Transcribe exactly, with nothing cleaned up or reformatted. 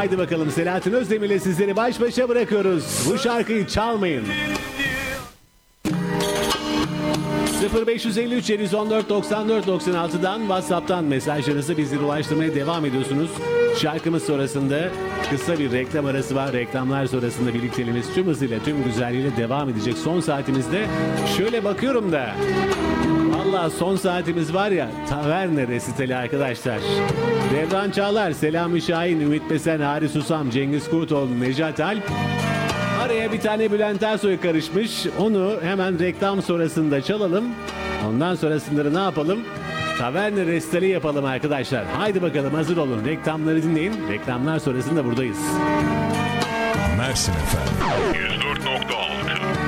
Haydi bakalım, Selahattin Özdemir ile sizleri baş başa bırakıyoruz. Bu şarkıyı çalmayın. sıfır beş yüz elli üç yedi yüz on dört doksan dört doksan altı'dan WhatsApp'tan mesajlarınızı bizlere ulaştırmaya devam ediyorsunuz. Şarkımız sonrasında kısa bir reklam arası var. Reklamlar sonrasında birlikteliğimiz tüm hızıyla, tüm güzelliğiyle devam edecek. Son saatimizde şöyle bakıyorum da valla son saatimiz var ya, Taverne resitali arkadaşlar. Devran Çağlar, Selami Şahin, Ümit Besen, Haris Susam, Cengiz Kurtoğlu, Necat Alp. Araya bir tane Bülent Ersoy karışmış. Onu hemen reklam sonrasında çalalım. Ondan sonrasında ne yapalım? Taverne resitali yapalım arkadaşlar. Haydi bakalım, hazır olun. Reklamları dinleyin. Reklamlar sonrasında buradayız. Mersin efendim. yüz dört nokta